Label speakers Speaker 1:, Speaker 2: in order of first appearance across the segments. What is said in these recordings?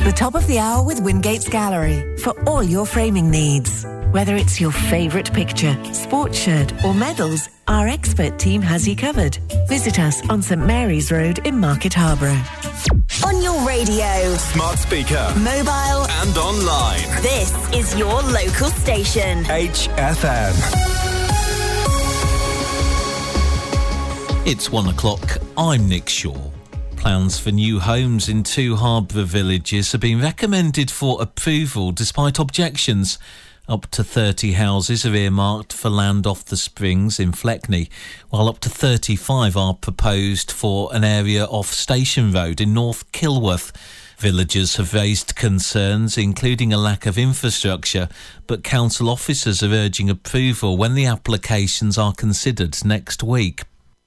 Speaker 1: The top of the hour with Wingate's Gallery for all your framing needs. Whether it's your favourite picture, sports shirt or medals, our expert team has you covered. Visit us on St Mary's Road in Market Harborough.
Speaker 2: On your radio,
Speaker 3: smart speaker,
Speaker 2: mobile
Speaker 3: and online.
Speaker 2: This is your local station.
Speaker 3: HFM.
Speaker 4: It's 1 o'clock. I'm Nick Shaw. Plans for new homes in 2 Harborough villages have been recommended for approval despite objections. Up to 30 houses are earmarked for land off the Springs in Fleckney, while up to 35 are proposed for an area off Station Road in North Kilworth. Villagers have raised concerns, including a lack of infrastructure, but council officers are urging approval when the applications are considered next week.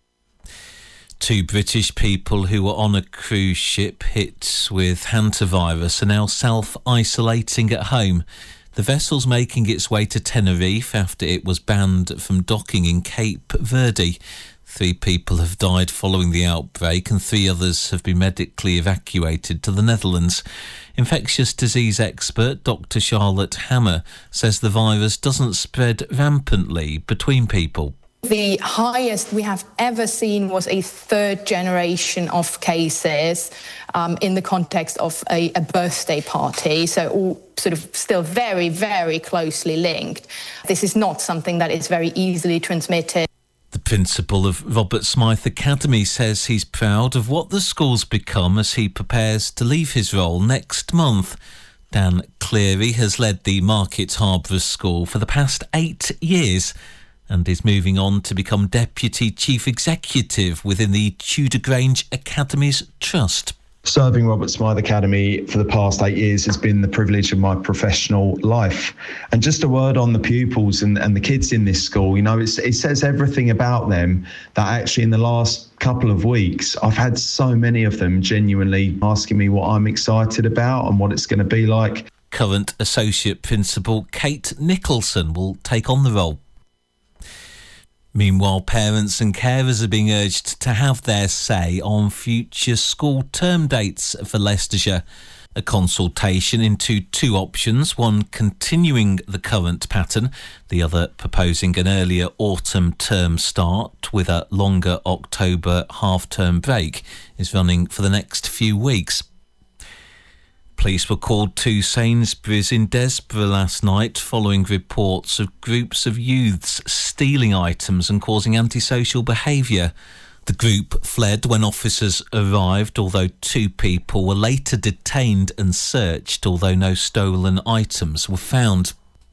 Speaker 4: 2 British people who were on a cruise ship hit with hantavirus are now self-isolating at home. The vessel's making its way to Tenerife after it was banned from docking in Cape Verde. 3 people have died following the outbreak and 3 others have been medically evacuated to the Netherlands. Infectious disease expert Dr. Charlotte Hammer says the virus doesn't spread rampantly between people.
Speaker 5: The highest we have ever seen was a 3rd generation of cases in the context of a birthday party, so all sort of still very, very closely linked. This is not something that is very easily transmitted.
Speaker 4: The principal of Robert Smythe Academy says he's proud of what the school's become as he prepares to leave his role next month. Dan Cleary has led the Market Harborough School for the past 8 years and is moving on to become Deputy Chief Executive within the Tudor Grange Academy's Trust.
Speaker 6: Serving Robert Smythe Academy for the past 8 years has been the privilege of my professional life. And just a word on the pupils and the kids in this school, you know, it says everything about them that actually in the last couple of weeks, I've had so many of them genuinely asking me what I'm excited about and what it's going to be like.
Speaker 4: Current Associate Principal Kate Nicholson will take on the role. Meanwhile, parents and carers are being urged to have their say on future school term dates for Leicestershire. A consultation into 2 options, one continuing the current pattern, the other proposing an earlier autumn term start with a longer October half-term break, is running for the next few weeks. Police were called to Sainsbury's in Desborough last night following reports of groups of youths stealing items and causing antisocial behaviour. The group fled when officers arrived, although 2 people were later detained and searched, although no stolen items were found.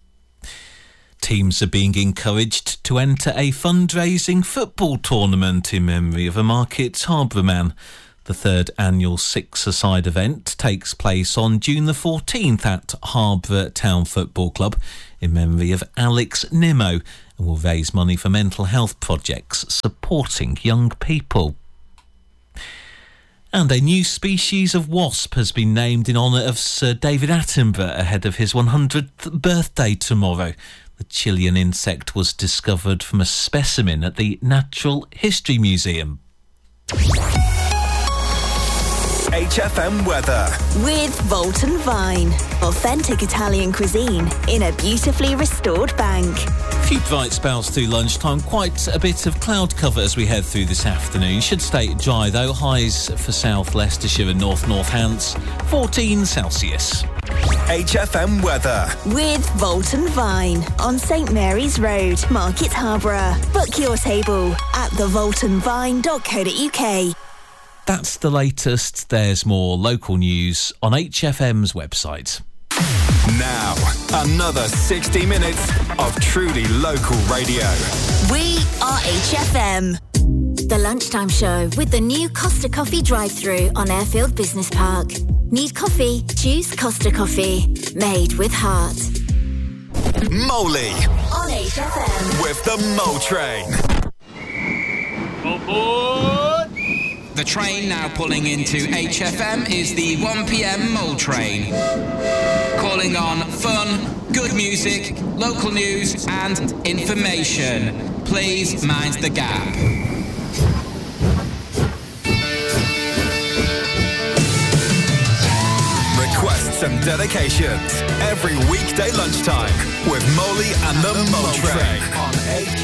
Speaker 4: Teams are being encouraged to enter a fundraising football tournament in memory of a Market Harborough man. The 3rd annual six-a-side event takes place on June the 14th at Harborough Town Football Club in memory of Alex Nimmo and will raise money for mental health projects supporting young people. And a new species of wasp has been named in honour of Sir David Attenborough ahead of his 100th birthday tomorrow. The Chilean insect was discovered from a specimen at the Natural History Museum.
Speaker 3: HFM weather.
Speaker 2: With Volton Vine. Authentic Italian cuisine in a beautifully restored bank.
Speaker 4: A few bright spells through lunchtime, quite a bit of cloud cover as we head through this afternoon. Should stay dry though, highs for South Leicestershire and North Northants, 14 Celsius.
Speaker 3: HFM weather.
Speaker 2: With Volton Vine on St Mary's Road, Market Harborough. Book your table at thevoltonvine.co.uk.
Speaker 4: That's the latest. There's more local news on HFM's website.
Speaker 3: Now, another 60 minutes of truly local radio.
Speaker 2: We are HFM. The Lunchtime Show with the new Costa Coffee drive-thru on Airfield Business Park. Need coffee? Choose Costa Coffee. Made with heart.
Speaker 3: Moley.
Speaker 2: On HFM.
Speaker 3: With the Mole Train.
Speaker 7: Aboard! The train now pulling into HFM is the 1 p.m. Mole Train. Calling on fun, good music, local news and information. Please mind the gap.
Speaker 3: Request and dedications. Every weekday lunchtime with Molly and the Mole Train on